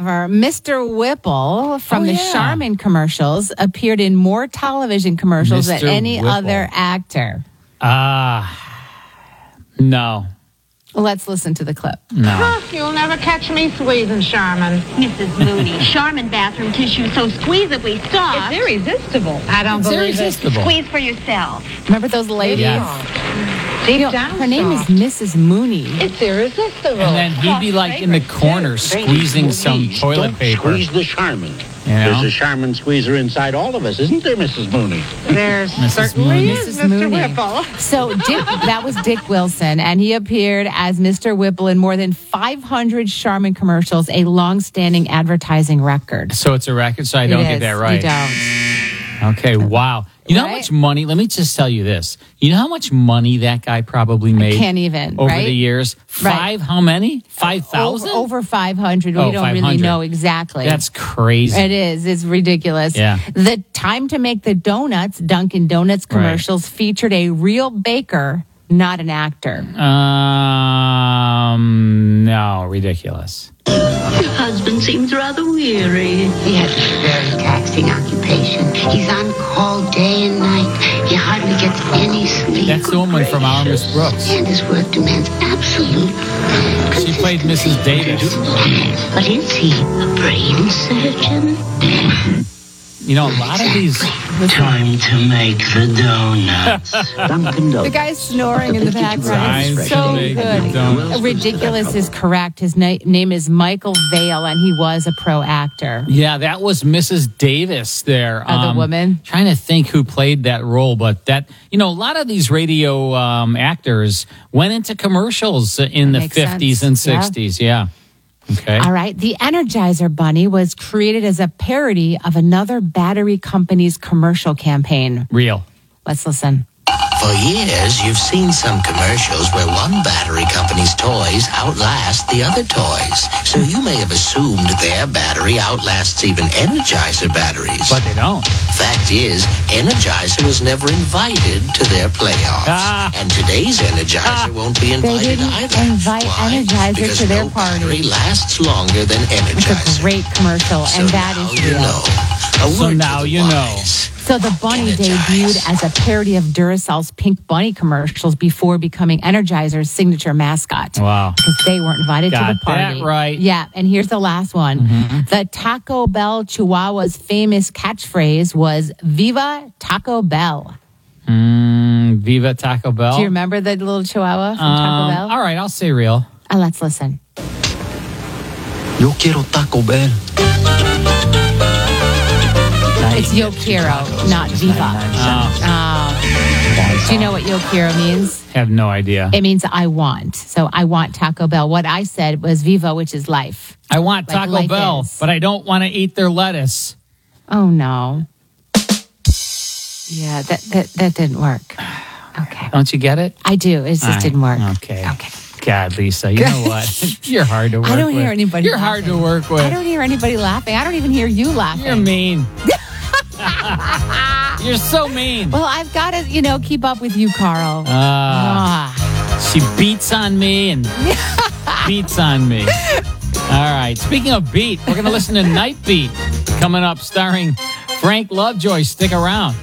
However, Mr. Whipple from the yeah. Charmin commercials appeared in more television commercials than Mr. any Whipple. other actor. No. Let's listen to the clip. No. You'll never catch me squeezing Charmin. Mrs. Mooney, Charmin bathroom tissue so squeezably soft. It's irresistible. I don't It's believe it. irresistible. Squeeze for yourself. Remember those ladies? Yeah. Deep You know, down her name is soft. Mrs. Mooney. It's irresistible. And then he'd be like in the corner squeezing some toilet Don't paper. Squeeze the Charmin. You know? There's a Charmin squeezer inside all of us, isn't there, Mrs. Mooney? There Mrs. certainly Mooney. is, Mrs. Mr. Mooney. Whipple. So that was Dick Wilson, and he appeared as Mr. Whipple in more than 500 Charmin commercials, a long-standing advertising record. So it's a record, so I don't It get is. that right. You don't. Okay, wow. You know how Right? much money, let me just tell you this. You know how much money that guy probably made Can't even, over right? the years? Right. How many? 5,000? Over 500. Oh, We don't really 500. know exactly. That's crazy. It is. It's ridiculous. Yeah. The time to make the donuts, Dunkin' Donuts commercials featured a real baker, not an actor. No, ridiculous. Your husband seems rather weary. He has a very taxing occupation. He's on call day and night. He hardly gets any sleep. That's the woman from Our Miss Brooks. And his work demands absolute She played Mrs. Davis. But is he a brain surgeon? You know, a lot of these... Time to make the donuts. Dunkin' The Donuts. guy's snoring in the background. It's Time so to make the good. donuts. Ridiculous is correct. His name is Michael Vale, and he was a pro actor. Yeah, that was Mrs. Davis there. The woman? Trying to think who played that role, but that, you know, a lot of these radio actors went into commercials in the makes 50s sense. and 60s. Yeah. Okay. All right. The Energizer Bunny was created as a parody of another battery company's commercial campaign. Real. Let's listen. For years, you've seen some commercials where one battery company's toys outlast the other toys. So you may have assumed their battery outlasts even Energizer batteries. But they don't. Fact is, Energizer was never invited to their playoffs. And today's Energizer won't be invited didn't either. invite Why? Energizer Because to their no party. battery lasts longer than It's Energizer. a great commercial, So and that now is you real. know. A So word to now the you know. wise. So the bunny Energize. debuted as a parody of Duracell's Pink Bunny commercials before becoming Energizer's signature mascot. Wow. Because they weren't invited to Got the party. that right. Yeah, and here's the last one. The Taco Bell Chihuahua's famous catchphrase was "Viva Taco Bell." Viva Taco Bell. Do you remember the little Chihuahua from Taco Bell? All right, I'll say real. Let's listen. Yo quiero Taco Bell. It's Yo Quiero, not Viva. Do you know what Yo Quiero means? Have no idea. It means I want. So I want Taco Bell. What I said was Viva, which is life. I want Like Taco life Bell, is. but I don't want to eat their lettuce. Oh, no. Yeah, that didn't work. Okay. Don't you get it? I do. It just All right. didn't work. Okay. God, Lisa, you know what? You're hard to work with. I don't hear anybody You're hard laughing. to work with. I don't hear anybody laughing. I don't even hear you laughing. You're mean. You're so mean. Well, I've got to, keep up with you, Carl. She beats on me and beats on me. All right. Speaking of beat, we're going to listen to Night Beat coming up, starring Frank Lovejoy. Stick around.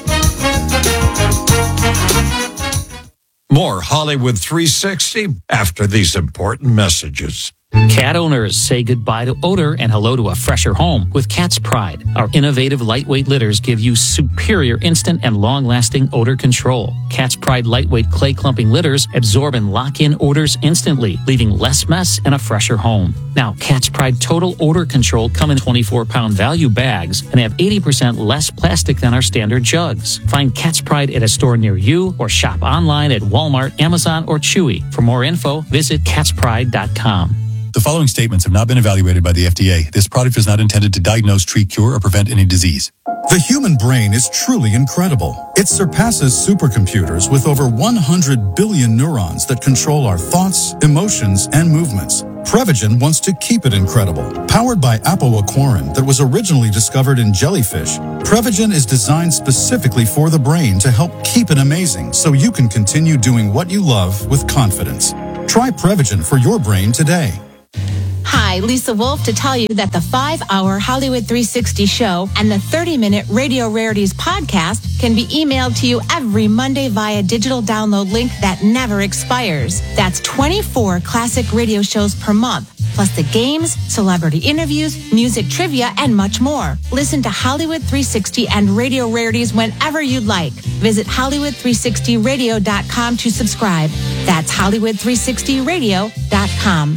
More Hollywood 360 after these important messages. Cat owners say goodbye to odor and hello to a fresher home with Cat's Pride. Our innovative lightweight litters give you superior instant and long-lasting odor control. Cat's Pride lightweight clay clumping litters absorb and lock in odors instantly, leaving less mess and a fresher home. Now, Cat's Pride Total Odor Control come in 24-pound value bags and have 80% less plastic than our standard jugs. Find Cat's Pride at a store near you or shop online at Walmart, Amazon, or Chewy. For more info, visit catspride.com. The following statements have not been evaluated by the FDA. This product is not intended to diagnose, treat, cure, or prevent any disease. The human brain is truly incredible. It surpasses supercomputers with over 100 billion neurons that control our thoughts, emotions, and movements. Prevagen wants to keep it incredible. Powered by apoaquarin that was originally discovered in jellyfish, Prevagen is designed specifically for the brain to help keep it amazing so you can continue doing what you love with confidence. Try Prevagen for your brain today. Hi, Lisa Wolf to tell you that the 5-hour Hollywood 360 show and the 30-minute Radio Rarities podcast can be emailed to you every Monday via digital download link that never expires. That's 24 classic radio shows per month, plus the games, celebrity interviews, music trivia, and much more. Listen to Hollywood 360 and Radio Rarities whenever you'd like. Visit Hollywood360radio.com to subscribe. That's Hollywood360radio.com.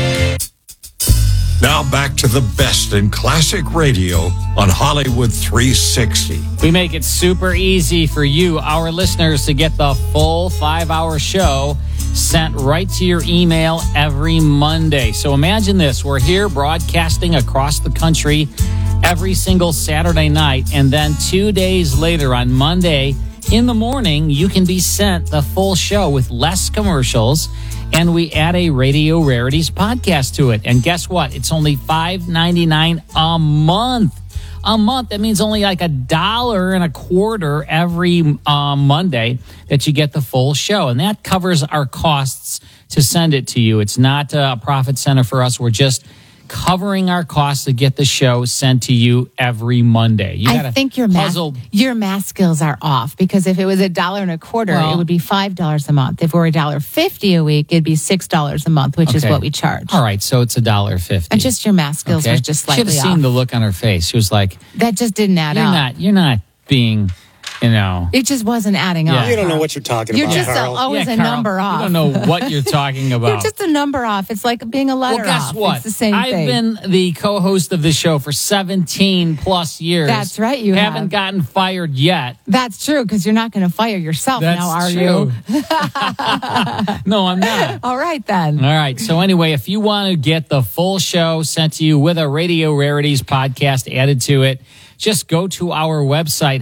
Now back to the best in classic radio on Hollywood 360. We make it super easy for you, our listeners, to get the full 5-hour show sent right to your email every Monday. So imagine this. We're here broadcasting across the country every single Saturday night, and then 2 days later on Monday in the morning, you can be sent the full show with less commercials, and we add a Radio Rarities podcast to it. And guess what? It's only $5.99 a month. A month. That means only like $1.25 every Monday that you get the full show. And that covers our costs to send it to you. It's not a profit center for us. We're just covering our costs to get the show sent to you every Monday. I think your math skills are off, because if it was $1.25, it would be $5 a month. If we're $1.50 a week, it'd be $6 a month, which is what we charge. All right, so it's $1.50. And just your math skills are just slightly off. Should have seen the look on her face. She was like, that just didn't add up. You're not being... It just wasn't adding up. You don't know what you're talking about. You're just always a number off. You don't know what you're talking about. You're just a number off. It's like being a letter off. Well, guess what? It's the same thing. I've been the co-host of the show for 17 plus years. That's right, you haven't gotten fired yet. That's true, because you're not going to fire yourself now, are you? No, I'm not. All right, then. All right. So anyway, if you want to get the full show sent to you with a Radio Rarities podcast added to it, just go to our website,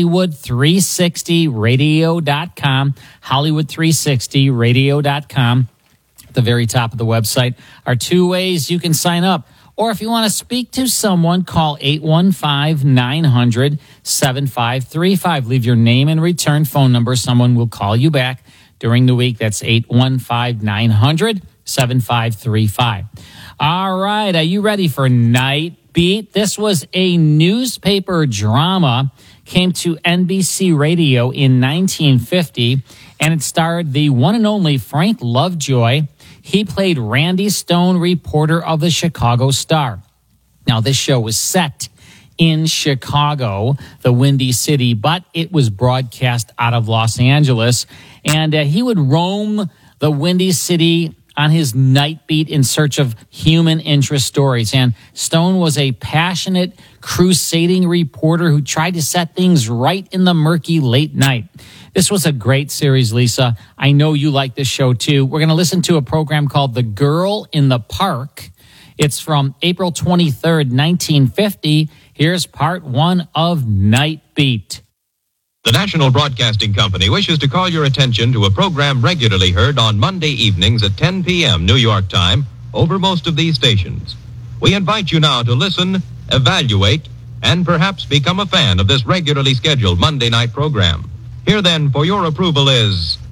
Hollywood360radio.com, Hollywood360radio.com. At the very top of the website are 2 ways you can sign up. Or if you want to speak to someone, call 815-900-7535. Leave your name and return phone number. Someone will call you back during the week. That's 815-900-7535. All right. Are you ready for Night Beat? This was a newspaper drama, came to NBC Radio in 1950, and it starred the one and only Frank Lovejoy. He played Randy Stone, reporter of the Chicago Star. Now, this show was set in Chicago, the Windy City, but it was broadcast out of Los Angeles, and he would roam the Windy City on his night beat in search of human interest stories. And Stone was a passionate, crusading reporter who tried to set things right in the murky late night. This was a great series, Lisa. I know you like this show, too. We're going to listen to a program called The Girl in the Park. It's from April 23rd, 1950. Here's part 1 of Night Beat. The National Broadcasting Company wishes to call your attention to a program regularly heard on Monday evenings at 10 p.m. New York time over most of these stations. We invite you now to listen, evaluate, and perhaps become a fan of this regularly scheduled Monday night program. Here then, for your approval is